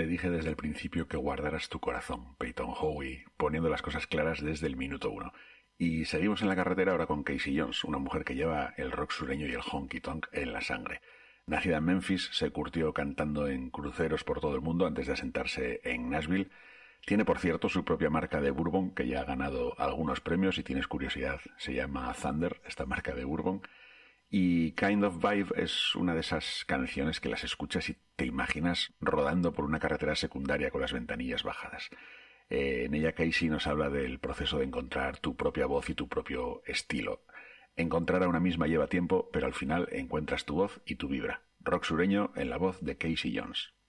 Te dije desde el principio que guardaras tu corazón, Peyton Howie, poniendo las cosas claras desde el minuto 1. Y seguimos en la carretera ahora con Casey Jones, una mujer que lleva el rock sureño y el honky tonk en la sangre. Nacida en Memphis, se curtió cantando en cruceros por todo el mundo antes de asentarse en Nashville. Tiene, por cierto, su propia marca de bourbon, que ya ha ganado algunos premios. Si tienes curiosidad, se llama Thunder, esta marca de bourbon. Y Kind of Vibe es una de esas canciones que las escuchas y te imaginas rodando por una carretera secundaria con las ventanillas bajadas. En ella Casey nos habla del proceso de encontrar tu propia voz y tu propio estilo. Encontrar a una misma lleva tiempo, pero al final encuentras tu voz y tu vibra. Rock sureño en la voz de Casey Jones.